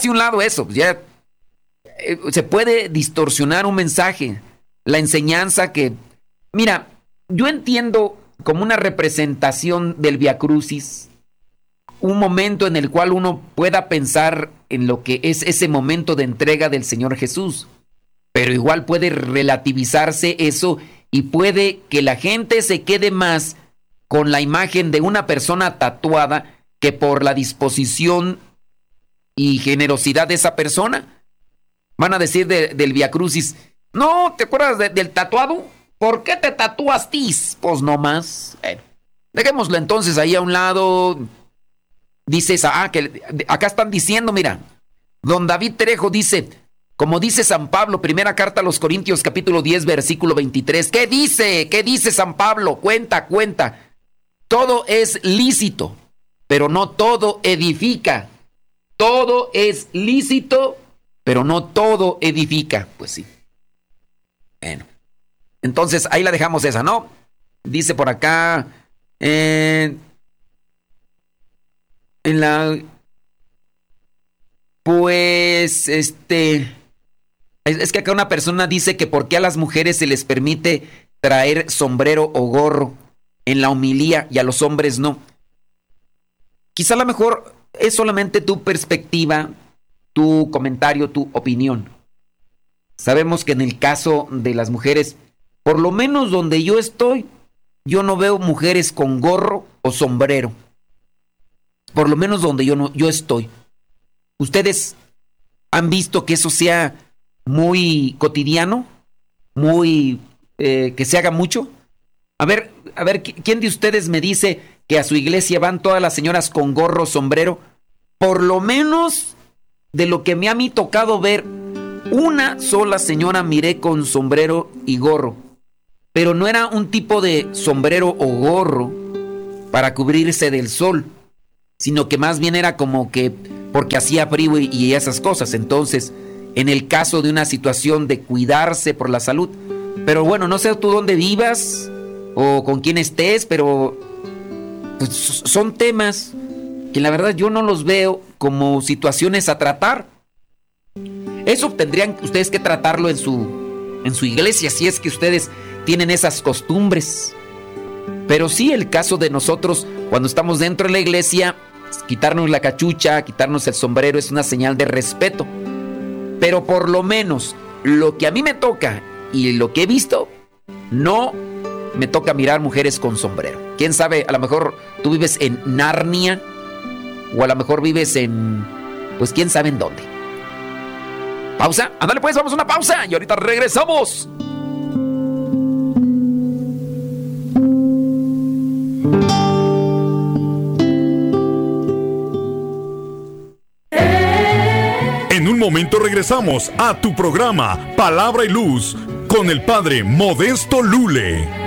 hacia un lado eso, ya se puede distorsionar un mensaje, la enseñanza que, mira, yo entiendo como una representación del Vía Crucis, un momento en el cual uno pueda pensar en lo que es ese momento de entrega del Señor Jesús, pero igual puede relativizarse eso y puede que la gente se quede más con la imagen de una persona tatuada que por la disposición y generosidad de esa persona. Van a decir del Vía Crucis, no, ¿te acuerdas del tatuado? ¿Por qué te tatúas tis? Pues no más. Dejémoslo entonces ahí a un lado. Dice que acá están diciendo, mira, don David Trejo dice, como dice San Pablo, primera carta a los Corintios, capítulo 10, versículo 23. ¿Qué dice? ¿Qué dice San Pablo? Cuenta. Todo es lícito, pero no todo edifica. Todo es lícito, pero no todo edifica. Pues sí. Bueno. Entonces, ahí la dejamos esa, ¿no? Dice por acá, pues, es que acá una persona dice que por qué a las mujeres se les permite traer sombrero o gorro en la homilía y a los hombres no. Quizá a lo mejor es solamente tu perspectiva, tu comentario, tu opinión. Sabemos que en el caso de las mujeres, por lo menos donde yo estoy, yo no veo mujeres con gorro o sombrero. Por lo menos donde yo estoy. ¿Ustedes han visto que eso sea muy cotidiano? Muy, que se haga mucho. A ver, ¿quién de ustedes me dice que a su iglesia van todas las señoras con gorro, sombrero? Por lo menos de lo que me ha a mí tocado ver, una sola señora miré con sombrero y gorro. Pero no era un tipo de sombrero o gorro para cubrirse del sol, sino que más bien era como que porque hacía frío y esas cosas. Entonces, en el caso de una situación de cuidarse por la salud. Pero bueno, no sé tú dónde vivas o con quién estés, pero pues, son temas que la verdad yo no los veo como situaciones a tratar. Eso tendrían ustedes que tratarlo en su iglesia, si es que ustedes tienen esas costumbres. Pero sí, el caso de nosotros, cuando estamos dentro de la iglesia, quitarnos la cachucha, quitarnos el sombrero es una señal de respeto. Pero por lo menos lo que a mí me toca y lo que he visto, no me toca mirar mujeres con sombrero. Quién sabe, a lo mejor tú vives en Narnia o a lo mejor vives en, pues quién sabe en dónde. Pausa, ándale pues, vamos a una pausa y ahorita regresamos. En un momento regresamos a tu programa Palabra y Luz con el Padre Modesto Lule.